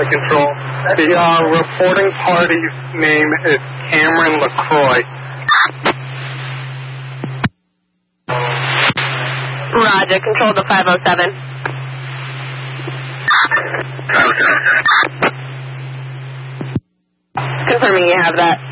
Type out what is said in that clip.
Control. The reporting party's name is Cameron LaCroix. Roger, control to 507. Confirming you have that.